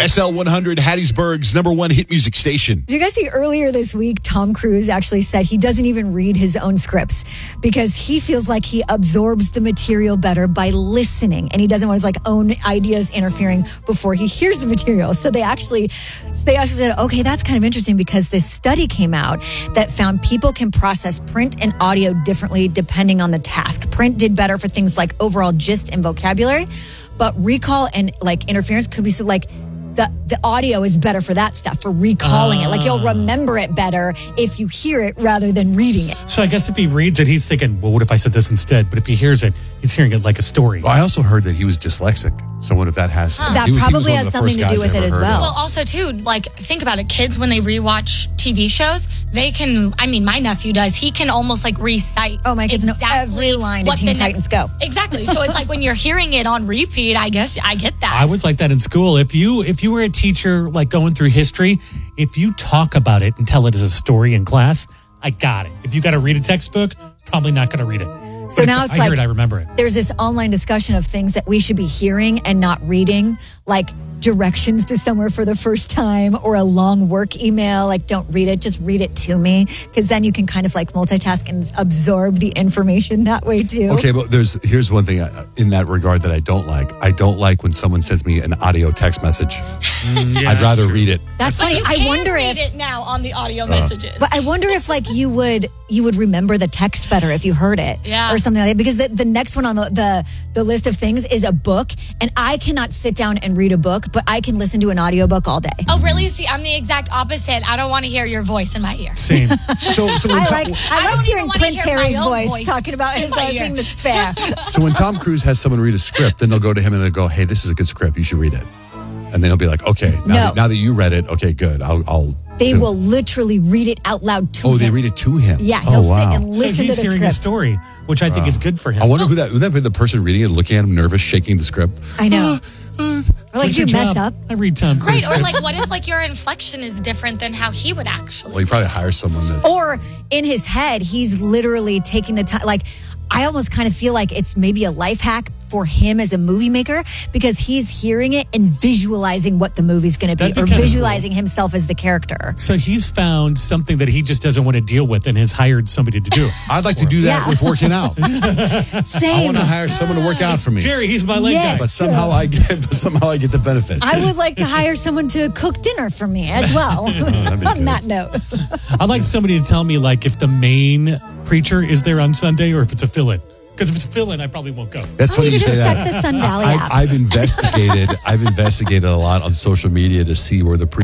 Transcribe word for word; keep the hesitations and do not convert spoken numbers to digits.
S L one hundred, Hattiesburg's number one hit music station. Did you guys see earlier this week, Tom Cruise actually said he doesn't even read his own scripts because he feels like he absorbs the material better by listening, and he doesn't want his like own ideas interfering before he hears the material. So they actually, they actually said, okay, that's kind of interesting because this study came out that found people can process print and audio differently depending on the task. Print did better for things like overall gist and vocabulary, but recall and like interference could be so like the, the audio is better for that stuff, for recalling uh, it. Like you'll remember it better if you hear it rather than reading it. So I guess if he reads it, he's thinking, well, what if I said this instead? But if he hears it, he's hearing it like a story. Well, I also heard that he was dyslexic. So what if that has... Huh. That was, probably has something to do with it as well. Well, also, too, like, think about it. Kids, when they rewatch T V shows, they can... I mean, my nephew does. He can almost, like, recite Oh, my kids exactly know every line of Teen Titans Go. Exactly. So it's like when you're hearing it on repeat, I guess I get that. I was like that in school. If you if you were a teacher, like, going through history, if you talk about it and tell it as a story in class, I got it. If you got to read a textbook, probably not going to read it. So but now if it's I like, hear it, I remember it. There's this online discussion of things that we should be hearing and not reading, like directions to somewhere for the first time or a long work email. Like, don't read it, just read it to me. Because then you can kind of like multitask and absorb the information that way too. Okay, but there's here's one thing in that regard that I don't like. I don't like when someone sends me an audio text message. Mm, yeah, I'd rather true. read it. That's but funny. You I can wonder read if it now on the audio uh, messages. But I wonder if like you would you would remember the text better if you heard it, yeah. or something like that. Because the, the next one on the, the the list of things is a book, and I cannot sit down and read a book, but I can listen to an audiobook all day. Oh, really? See, I'm the exact opposite. I don't want to hear your voice in my ear. Same. so, so when I Tom, like I, I loved hearing Prince hear Harry's voice, voice talking about his own being the spare. So when Tom Cruise has someone read a script, then they'll go to him and they'll go, "Hey, this is a good script. You should read it." And then he'll be like, "Okay, now, No. that, now that you read it, okay, good. I'll." I'll They will literally read it out loud to oh, him. Oh, they read it to him. Yeah, he'll oh, wow. sit and listen so he's to the hearing script. a story, which I think wow. is good for him. I wonder who that would that be the person reading it, looking at him, nervous, shaking the script. I know. Uh, uh, Or like, What's you your mess job? up. I read Tom Cruise. Great. Or like, what if like your inflection is different than how he would actually? well, you probably hire someone that's. Or in his head, he's literally taking the time. Like, I almost kind of feel like it's maybe a life hack for him as a movie maker because he's hearing it and visualizing what the movie's going to be, That'd be or kinda visualizing cool. himself as the character. So he's found something that he just doesn't want to deal with and has hired somebody to do it. I'd like to do that Yeah. with working out. Same. I want to hire someone to work out for me. Jerry, he's my leg Yes. guy. But somehow I get but somehow I get the benefits. I would like to hire someone to cook dinner for me as well. that'd be On good. that note. I'd like somebody to tell me, like, if the main preacher is there on Sunday or if it's a fill-in. Because if it's a fill-in, I probably won't go. That's Oh, funny you you can say just that. check the Sun Valley I, app. I've investigated. I've investigated a lot on social media to see where the pre-